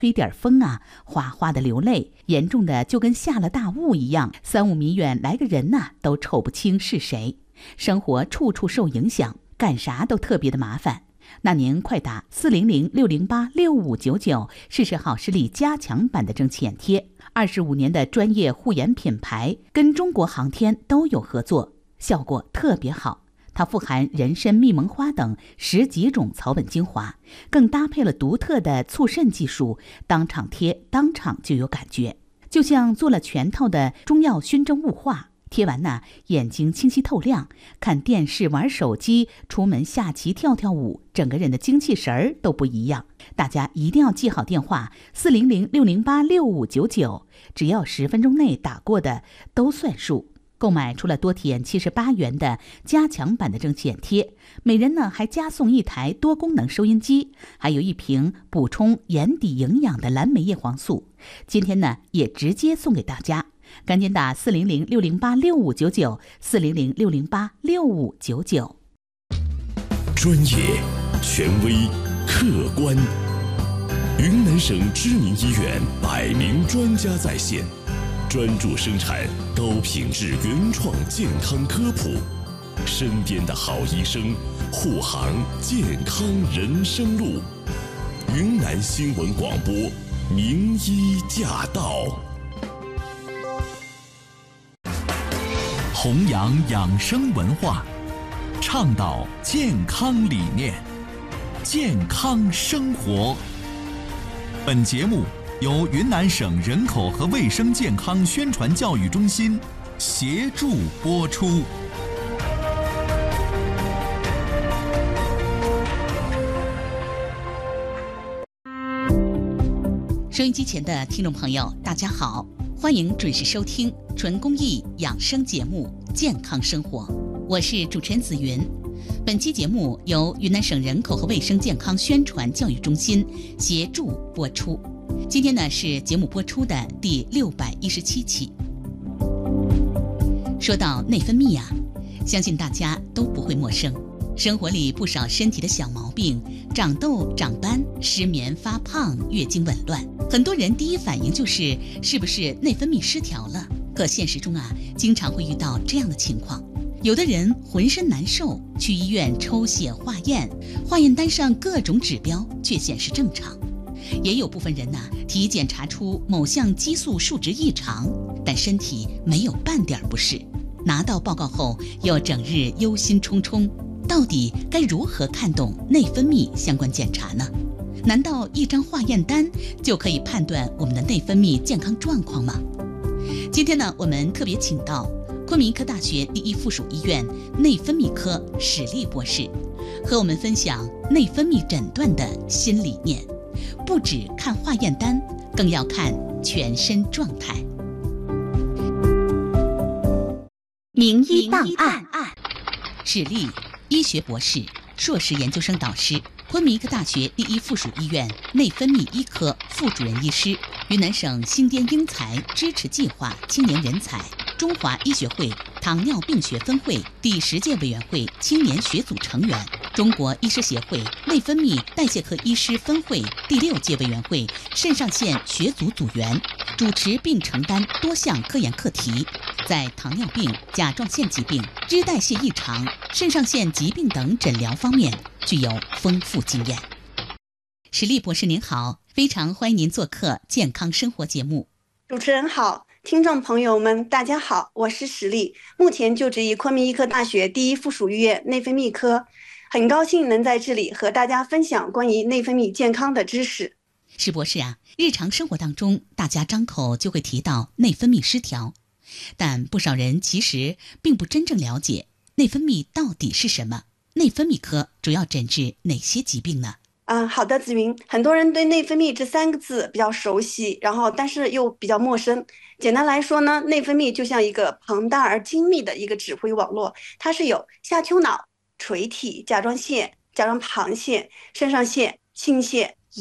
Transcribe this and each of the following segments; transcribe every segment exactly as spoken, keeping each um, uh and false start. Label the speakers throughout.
Speaker 1: 吹点风啊，哗哗的流泪，严重的就跟下了大雾一样，三五米远来个人呐、啊，都瞅不清是谁。生活处处受影响，干啥都特别的麻烦。那您快打四零零六零八六五九九试试好视力加强版的挣钱贴。二十五年的专业护眼品牌，跟中国航天都有合作，效果特别好。它富含人参、蜜蒙花等十几种草本精华，更搭配了独特的促渗技术，当场贴当场就有感觉，就像做了全套的中药熏蒸雾化。贴完呢，眼睛清晰透亮，看电视、玩手机、出门下棋、跳跳舞，整个人的精气神儿都不一样。大家一定要记好电话四零零六零八六五九九，只要十分钟内打过的都算数。购买除了多体验七十八元的加强版的挣钱贴，每人呢还加送一台多功能收音机，还有一瓶补充眼底营养的蓝莓叶黄素。今天呢也直接送给大家，赶紧打四零零六零八六五九九，四零零六零八六五九九。
Speaker 2: 专业、权威、客观，云南省知名医院百名专家在线，专注生产高品质原创健康科普，身边的好医生，护航健康人生路。云南新闻广播，名医驾到。
Speaker 3: 弘扬养生文化，倡导健康理念，健康生活。本节目由云南省人口和卫生健康宣传教育中心协助播出。
Speaker 1: 收音机前的听众朋友，大家好，欢迎准时收听纯公益养生节目《健康生活》，我是主持人紫云。本期节目由云南省人口和卫生健康宣传教育中心协助播出。今天呢是节目播出的第六百一十七期。说到内分泌啊，相信大家都不会陌生。生活里不少身体的小毛病，长痘、长斑、失眠、发胖、月经紊乱，很多人第一反应就是是不是内分泌失调了。可现实中啊，经常会遇到这样的情况。有的人浑身难受，去医院抽血化验，化验单上各种指标却显示正常。也有部分人呢、啊，体检查出某项激素数值异常，但身体没有半点不适。拿到报告后，又整日忧心忡忡。到底该如何看懂内分泌相关检查呢？难道一张化验单就可以判断我们的内分泌健康状况吗？今天呢，我们特别请到昆明医科大学第一附属医院内分泌科史立博士，和我们分享内分泌诊断的新理念，不只看化验单，更要看全身状态。名医档案，史立，医学博士、硕士研究生导师，昆明医科大学第一附属医院内分泌医科副主任医师，云南省星滇英才支持计划青年人才，中华医学会糖尿病学分会第十届委员会青年学组成员，中国医师协会内分泌代谢科医师分会第六届委员会肾上腺学组组员，主持并承担多项科研课题，在糖尿病、甲状腺疾病、脂代谢异常、肾上腺疾病等诊疗方面具有丰富经验。史立博士您好，非常欢迎您做客健康生活节目。
Speaker 4: 主持人好，听众朋友们大家好，我是史立，目前就职于昆明医科大学第一附属医院内分泌科，很高兴能在这里和大家分享关于内分泌健康的知识。
Speaker 1: 史博士啊，日常生活当中大家张口就会提到内分泌失调，但不少人其实并不真正了解内分泌到底是什么，内分泌科主要诊治哪些疾病呢？
Speaker 4: 嗯，好的，子云，很多人对内分泌这三个字比较熟悉，然后但是又比较陌生。简单来说呢，内分泌就像一个庞大而精密的一个指挥网络，它是有下丘脑、垂体、甲状腺、甲状旁腺、肾上腺、性腺、胰岛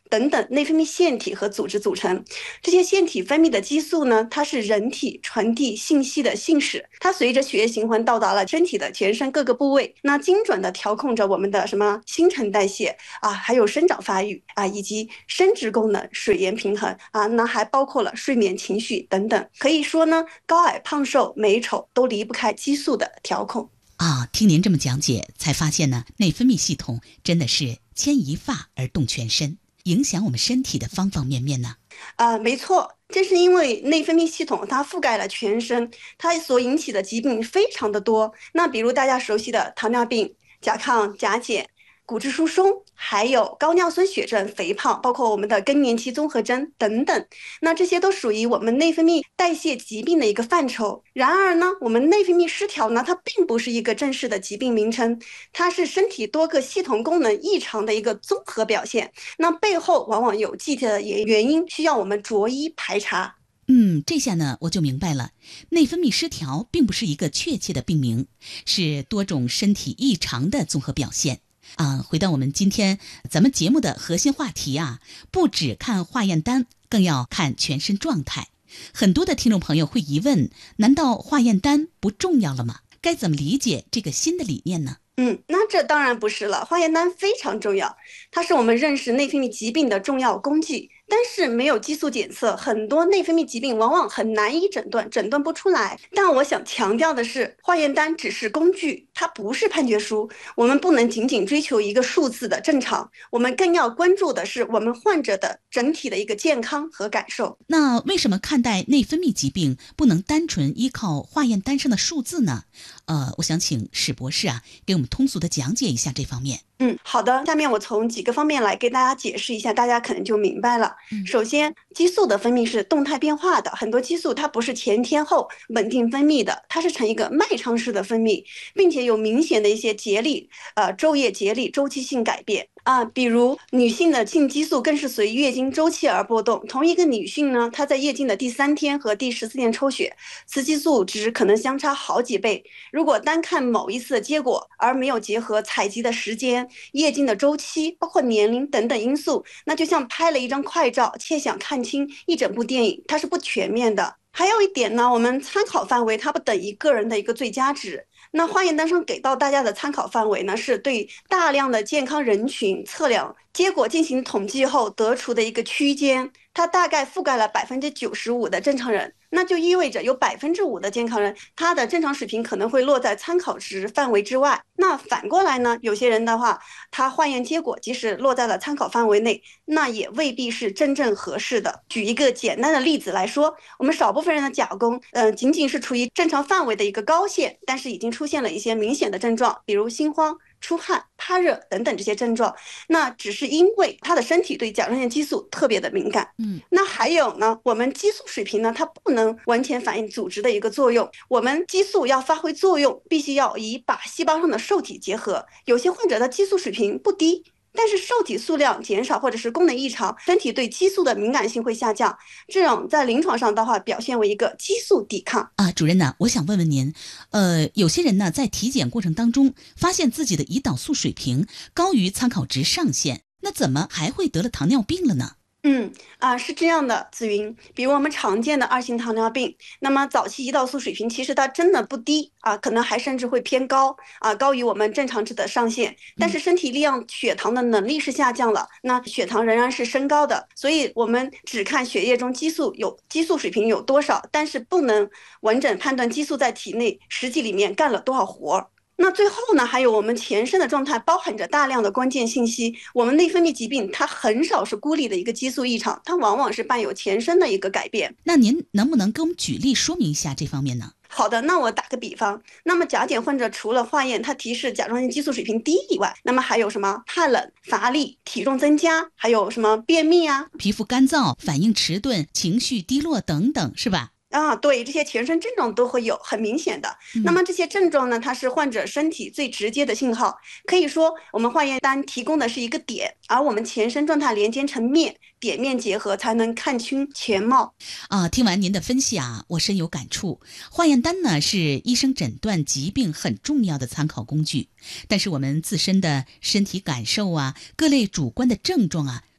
Speaker 4: 等等内分泌腺体和组织组成。这些腺体分泌的激素呢，它是人体传递信息的信使，它随着血液循环到达了身体的全身各个部位，那精准的调控着我们的什么新陈代谢啊，还有生长发育啊，以及生殖功能、水盐平衡啊，那还包括了睡眠、情绪等等。可以说呢，高矮胖瘦、美丑都离不开激素的调控。
Speaker 1: 啊，听您这么讲解，才发现呢，内分泌系统真的是牵一发而动全身，影响我们身体的方方面面呢。
Speaker 4: 啊、呃，没错，正是因为内分泌系统它覆盖了全身，它所引起的疾病非常的多。那比如大家熟悉的糖尿病、甲亢、甲减、骨质疏松，还有高尿酸血症、肥胖，包括我们的更年期综合征等等，那这些都属于我们内分泌代谢疾病的一个范畴。然而呢，我们内分泌失调呢，它并不是一个正式的疾病名称，它是身体多个系统功能异常的一个综合表现。那背后往往有具体的原因，需要我们逐一排查。
Speaker 1: 嗯，这下呢我就明白了，内分泌失调并不是一个确切的病名，是多种身体异常的综合表现。啊，回到我们今天咱们节目的核心话题啊，不只看化验单，更要看全身状态。很多的听众朋友会疑问，难道化验单不重要了吗？该怎么理解这个新的理念呢？
Speaker 4: 嗯，那这当然不是了，化验单非常重要，它是我们认识内分泌疾病的重要工具。但是没有激素检测，很多内分泌疾病往往很难以诊断，诊断不出来。但我想强调的是，化验单只是工具，它不是判决书。我们不能仅仅追求一个数字的正常，我们更要关注的是我们患者的整体的一个健康和感受。
Speaker 1: 那为什么看待内分泌疾病不能单纯依靠化验单上的数字呢？呃，我想请史博士啊，给我们通俗的讲解一下这方面。
Speaker 4: 嗯，好的，下面我从几个方面来给大家解释一下，大家可能就明白了。嗯、首先，激素的分泌是动态变化的，很多激素它不是前天后稳定分泌的，它是呈一个脉冲式的分泌，并且有明显的一些节律，呃，昼夜节律周期性改变。啊，比如女性的性激素更是随月经周期而波动。同一个女性呢，她在月经的第三天和第十四天抽血，雌激素值可能相差好几倍。如果单看某一次的结果，而没有结合采集的时间、月经的周期，包括年龄等等因素，那就像拍了一张快照，且想看清一整部电影，它是不全面的。还有一点呢，我们参考范围它不等于个人的一个最佳值。那化验单上给到大家的参考范围呢，是对大量的健康人群测量结果进行统计后得出的一个区间，它大概覆盖了百分之九十五的正常人，那就意味着有百分之五的健康人，他的正常水平可能会落在参考值范围之外。那反过来呢，有些人的话，他化验结果即使落在了参考范围内，那也未必是真正合适的。举一个简单的例子来说，我们少部分人的甲功，呃，仅仅是处于正常范围的一个高线，但是已经出现了一些明显的症状，比如心慌、出汗、怕热等等这些症状，那只是因为他的身体对甲状腺激素特别的敏感。嗯，那还有呢，我们激素水平呢，它不能完全反映组织的一个作用。我们激素要发挥作用，必须要以把细胞上的受体结合。有些患者的激素水平不低，但是受体数量减少或者是功能异常，身体对激素的敏感性会下降，这种在临床上的话表现为一个激素抵抗。
Speaker 1: 啊，主任呢，我想问问您，呃，有些人呢在体检过程当中发现自己的胰岛素水平高于参考值上限，那怎么还会得了糖尿病了呢？
Speaker 4: 嗯啊，是这样的，紫云，比如我们常见的二型糖尿病，那么早期胰岛素水平其实它真的不低啊，可能还甚至会偏高啊，高于我们正常值的上限，但是身体利用血糖的能力是下降了，那血糖仍然是升高的，所以我们只看血液中激素有激素水平有多少，但是不能完整判断激素在体内实际里面干了多少活。那最后呢，还有我们全身的状态包含着大量的关键信息。我们内分泌疾病它很少是孤立的一个激素异常，它往往是伴有全身的一个改变。
Speaker 1: 那您能不能给我们举例说明一下这方面呢？
Speaker 4: 好的，那我打个比方，那么甲减患者除了化验它提示甲状腺激素水平低以外，那么还有什么怕冷、乏力、体重增加，还有什么便秘啊、
Speaker 1: 皮肤干燥、反应迟钝、情绪低落等等，是吧？
Speaker 4: 啊，对，这些全身症状都会有很明显的。嗯、那么这些症状呢，它是患者身体最直接的信号。可以说，我们化验单提供的是一个点，而我们全身状态连接成面，点面结合，才能看清全貌。
Speaker 1: 啊，听完您的分析啊，我深有感触。化验单呢是医生诊断疾病很重要的参考工具，但是我们自身的身体感受啊，各类主观的症状啊，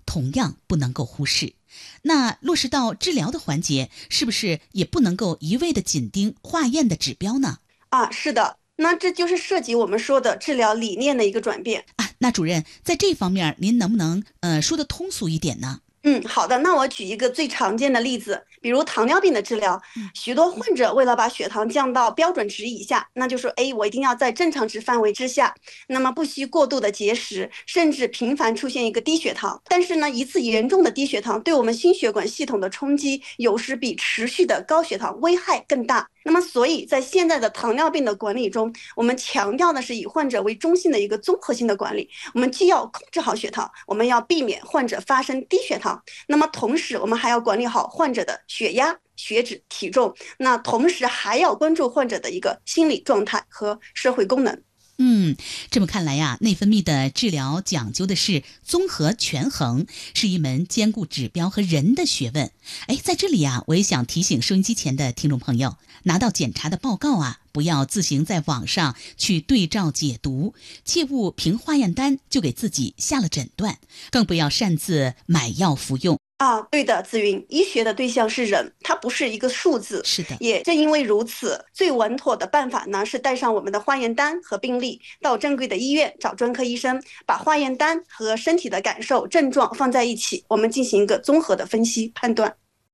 Speaker 1: 同样不能够忽视。那落实到治疗的环节，是不是也不能够一味的紧盯化验的指标呢？
Speaker 4: 啊，是的，那这就是涉及我们说的治疗理念的一个转变
Speaker 1: 啊。那主任在这方面，您能不能呃说的通俗一点呢？
Speaker 4: 嗯，好的，那我举一个最常见的例子，比如糖尿病的治疗，许多患者为了把血糖降到标准值以下，那就说，哎，我一定要在正常值范围之下，那么不需过度的节食，甚至频繁出现一个低血糖。但是呢，一次严重的低血糖对我们心血管系统的冲击，有时比持续的高血糖危害更大。那么，所以在现在的糖尿病的管理中，我们强调的是以患者为中心的一个综合性的管理。我们既要控制好血糖，我们要避免患者发生低血糖。那么同时，我们还要管理好患者的血压、血脂、体重。那同时还要关注患者的一个心理状态和社会功能。
Speaker 1: 嗯，这么看来呀，内分泌的治疗讲究的是综合权衡，是一门兼顾指标和人的学问。哎，在这里啊，我也想提醒收音机前的听众朋友，拿到检查的报告啊，不要自行在网上去对照解读，切勿凭化验单就给自己下了诊断，更不要擅自买药服用。
Speaker 4: 啊，对的，紫云，医学的对象是人，它不是一个数字。
Speaker 1: 是的，
Speaker 4: 也正因为如此，最稳妥的办法呢是带上我们的化验单和病历，到正规的医院找专科医生，把化验单和身体的感受、症状放在一起，我们进行一个综合的分析判断。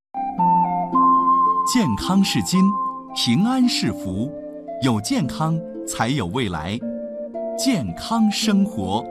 Speaker 3: 健康是金，平安是福，有健康才有未来，健康生活。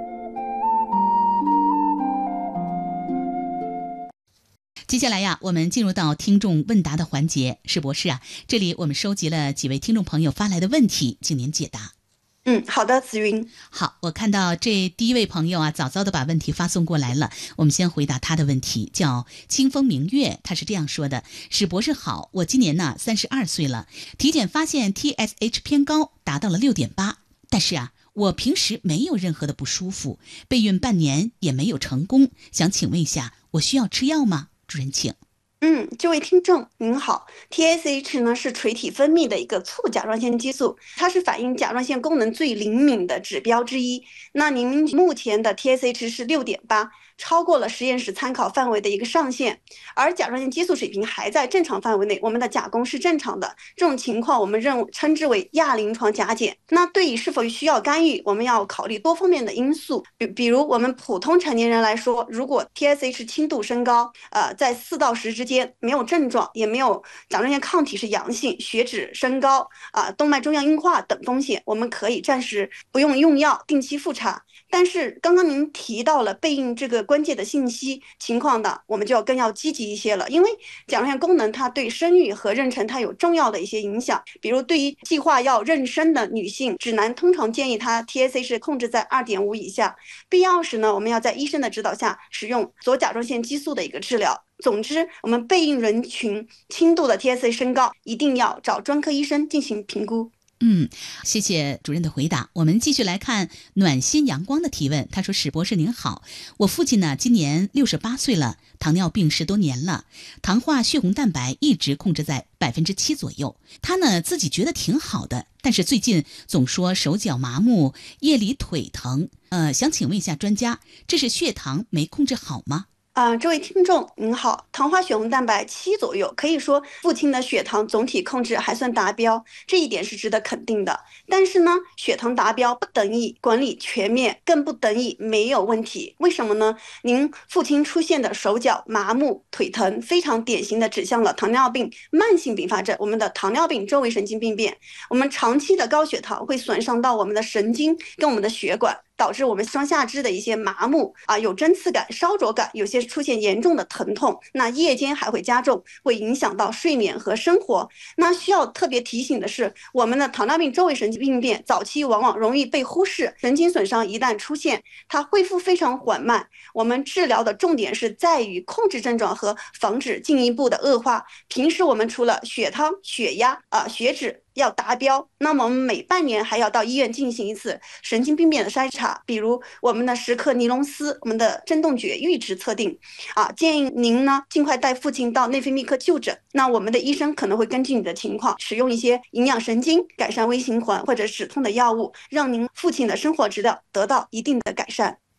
Speaker 1: 接下来呀，我们进入到听众问答的环节。史博士啊，这里我们收集了几位听众朋友发来的问题，请您解答。
Speaker 4: 嗯，好的，紫云。
Speaker 1: 好，我看到这第一位朋友啊，早早的把问题发送过来了，我们先回答他的问题，叫清风明月，他是这样说的：史博士好，我今年呢三十二岁了，体检发现 T S H 偏高，达到了六点八，但是啊，我平时没有任何的不舒服，备孕半年也没有成功，想请问一下，我需要吃药吗？主任请。
Speaker 4: 嗯，这位听众您好 ，T S H 呢是垂体分泌的一个促甲状腺激素，它是反映甲状腺功能最灵敏的指标之一。那您目前的 T S H 是六点八，超过了实验室参考范围的一个上限，而甲状腺激素水平还在正常范围内，我们的甲功是正常的。这种情况我们认称之为亚临床甲减。那对于是否需要干预，我们要考虑多方面的因素，比比如我们普通成年人来说，如果 T S H 轻度升高，呃，在四到十之间。没有症状，也没有甲状腺抗体是阳性，血脂升高啊、呃，动脉粥样硬化等风险，我们可以暂时不用用药，定期复查。但是刚刚您提到了备孕这个关键的信息情况的，我们就要更要积极一些了，因为甲状腺功能它对生育和妊娠它有重要的一些影响，比如对于计划要妊娠的女性，指南通常建议她 T S H 控制在 二点五 以下，必要时呢，我们要在医生的指导下使用左甲状腺激素的一个治疗。总之，我们备孕人群轻度的 T S H 升高，一定要找专科医生进行评估。
Speaker 1: 嗯，谢谢主任的回答。我们继续来看暖心阳光的提问。他说：史博士您好，我父亲呢今年六十八岁了，糖尿病十多年了，糖化血红蛋白一直控制在百分之七左右。他呢自己觉得挺好的，但是最近总说手脚麻木，夜里腿疼。呃，想请问一下专家，这是血糖没控制好吗？
Speaker 4: 啊、呃，这位听众您好，糖化血红蛋白七左右，可以说父亲的血糖总体控制还算达标，这一点是值得肯定的。但是呢，血糖达标不等于管理全面，更不等于没有问题。为什么呢？您父亲出现的手脚麻木、腿疼，非常典型的指向了糖尿病慢性并发症，我们的糖尿病周围神经病变。我们长期的高血糖会损伤到我们的神经跟我们的血管，导致我们双下肢的一些麻木啊，有针刺感、烧灼感，有些出现严重的疼痛，那夜间还会加重，会影响到睡眠和生活。那需要特别提醒的是，我们的糖尿病周围神经病变早期往往容易被忽视，神经损伤一旦出现，它恢复非常缓慢。我们治疗的重点是在于控制症状和防止进一步的恶化。平时我们除了血糖、血压啊、血脂要达标，那么我们每半年还要到医院进行一次神经病变的筛查，比如我们的时刻尼龙丝、我们的振动觉阈值测定啊，建议您呢尽快带父亲到内分泌科就诊。那我们的医生可能会根据你的情况，使用一些营养神经、改善微循环或者止痛的药物，让您父亲的生活质量得到一定的改善。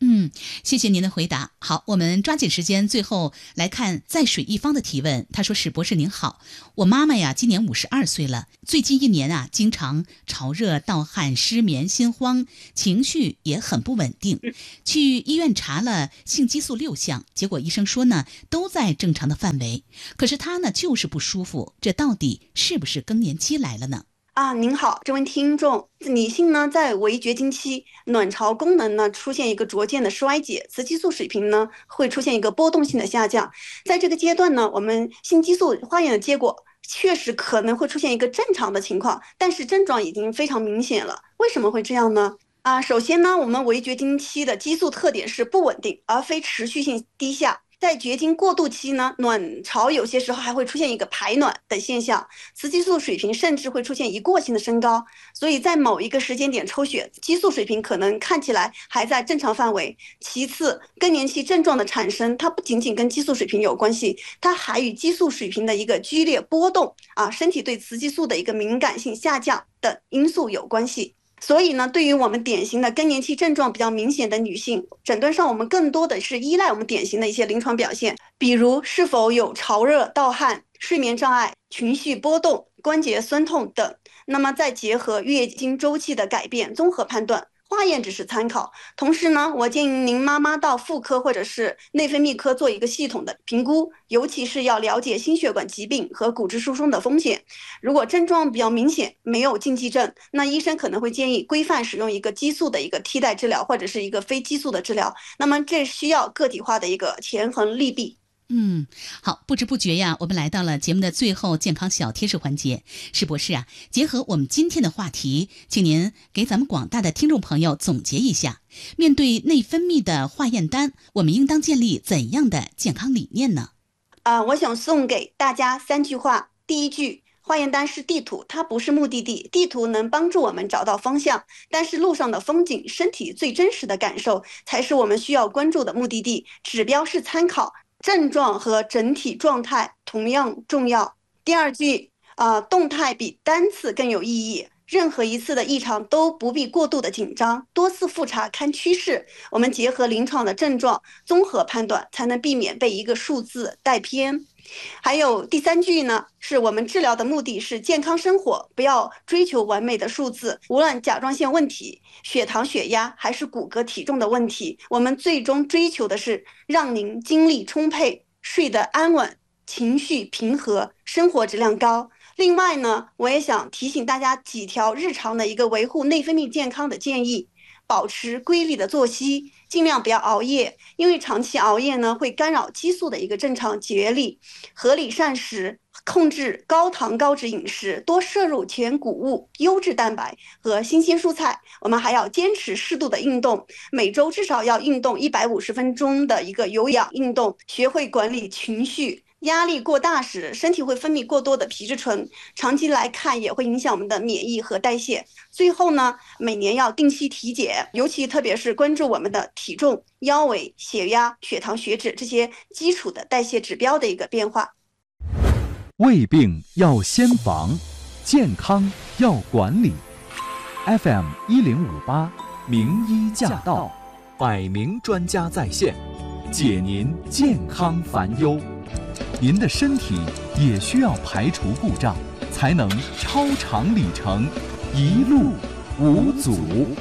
Speaker 1: 嗯，谢谢您的回答。好，我们抓紧时间，最后来看在水一方的提问。他说：“史博士您好，我妈妈呀，今年五十二岁了，最近一年啊，经常潮热、盗汗、失眠、心慌，情绪也很不稳定。去医院查了性激素六项，结果医生说呢，都在正常的范围。可是她呢，就是不舒服，这到底是不是更年期来了呢？”
Speaker 4: 啊，您好，这位听众，女性呢在围绝经期，卵巢功能呢出现一个逐渐的衰竭，雌激素水平呢会出现一个波动性的下降。在这个阶段呢，我们性激素化验的结果确实可能会出现一个正常的情况，但是症状已经非常明显了。为什么会这样呢？啊，首先呢，我们围绝经期的激素特点是不稳定，而非持续性低下。在绝经过渡期呢，卵巢有些时候还会出现一个排卵的现象，雌激素水平甚至会出现一过性的升高，所以在某一个时间点抽血，激素水平可能看起来还在正常范围。其次，更年期症状的产生，它不仅仅跟激素水平有关系，它还与激素水平的一个剧烈波动啊，身体对雌激素的一个敏感性下降等因素有关系。所以呢，对于我们典型的更年期症状比较明显的女性，诊断上我们更多的是依赖我们典型的一些临床表现，比如是否有潮热、盗汗、睡眠障碍、情绪波动、关节酸痛等。那么再结合月经周期的改变，综合判断。化验只是参考，同时呢，我建议您妈妈到妇科或者是内分泌科做一个系统的评估，尤其是要了解心血管疾病和骨质疏松的风险。如果症状比较明显，没有禁忌症，那医生可能会建议规范使用一个激素的一个替代治疗，或者是一个非激素的治疗。那么这需要个体化的一个权衡利弊。
Speaker 1: 嗯，好，不知不觉呀，我们来到了节目的最后健康小贴士环节。史博士啊，结合我们今天的话题，请您给咱们广大的听众朋友总结一下，面对内分泌的化验单，我们应当建立怎样的健康理念呢？
Speaker 4: 啊、呃，我想送给大家三句话。第一句，化验单是地图，它不是目的地，地图能帮助我们找到方向，但是路上的风景、身体最真实的感受才是我们需要关注的目的地，指标是参考。症状和整体状态同样重要。第二句，呃，动态比单次更有意义。任何一次的异常都不必过度的紧张，多次复查看趋势。我们结合临床的症状，综合判断，才能避免被一个数字带偏。还有第三句呢，是我们治疗的目的是健康生活，不要追求完美的数字。无论甲状腺问题、血糖、血压还是骨骼体重的问题，我们最终追求的是让您精力充沛、睡得安稳、情绪平和、生活质量高。另外呢，我也想提醒大家几条日常的一个维护内分泌健康的建议。保持规律的作息，尽量不要熬夜，因为长期熬夜呢会干扰激素的一个正常节律。合理膳食，控制高糖高脂饮食，多摄入全谷物、优质蛋白和新鲜蔬菜。我们还要坚持适度的运动，每周至少要运动一百五十分钟的一个有氧运动。学会管理情绪。压力过大时，身体会分泌过多的皮质醇，长期来看也会影响我们的免疫和代谢。最后呢，每年要定期体检，尤其特别是关注我们的体重、腰围、血压、血糖、血脂这些基础的代谢指标的一个变化。
Speaker 3: 胃病要先防，健康要管理。F M 一零五八，名医驾到，百名专家在线，解您健康烦忧。您的身体也需要排除故障，才能超长里程，一路无阻。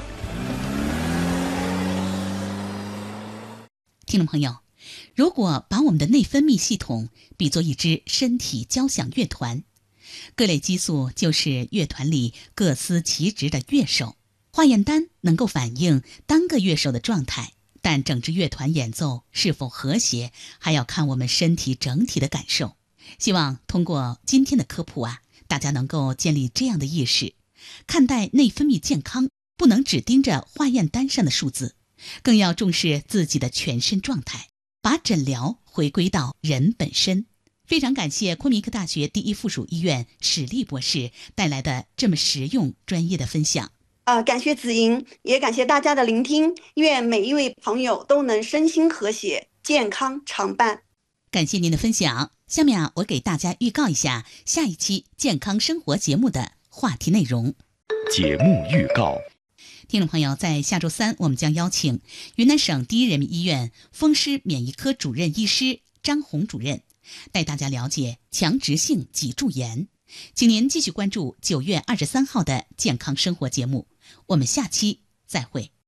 Speaker 1: 听众朋友，如果把我们的内分泌系统比作一支身体交响乐团，各类激素就是乐团里各司其职的乐手，化验单能够反映单个乐手的状态，但整支乐团演奏是否和谐，还要看我们身体整体的感受。希望通过今天的科普啊，大家能够建立这样的意识，看待内分泌健康，不能只盯着化验单上的数字，更要重视自己的全身状态，把诊疗回归到人本身。非常感谢昆明医科大学第一附属医院史立博士带来的这么实用专业的分享。
Speaker 4: 呃，感谢子莹，也感谢大家的聆听。愿每一位朋友都能身心和谐，健康常伴。
Speaker 1: 感谢您的分享。下面啊，我给大家预告一下下一期健康生活节目的话题内容。
Speaker 2: 节目预告。
Speaker 1: 听众朋友，在下周三，我们将邀请云南省第一人民医院风湿免疫科主任医师张红主任，带大家了解强直性脊柱炎。请您继续关注九月二十三号的健康生活节目，我们下期再会。